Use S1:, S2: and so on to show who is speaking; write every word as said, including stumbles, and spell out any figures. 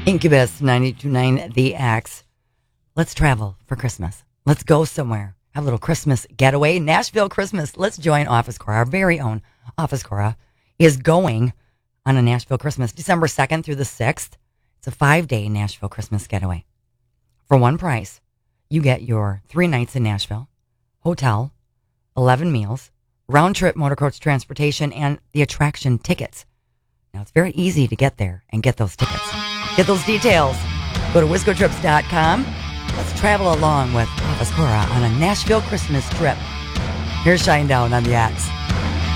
S1: Incubus ninety-two point nine The X. Let's travel for Christmas. Let's go somewhere. Have a little Christmas getaway. Nashville Christmas. Let's join Office Cora. Our very own Office Cora is going on a Nashville Christmas December second through the sixth. It's a five-day Nashville Christmas getaway. For one price, you get your three nights in Nashville, hotel, eleven meals, round-trip motor coach transportation, and the attraction tickets. Now, it's very easy to get there and get those tickets. Get those details. Go to wisco trips dot com. Let's travel along with Office Cora on a Nashville Christmas trip. Here's Shinedown on the X.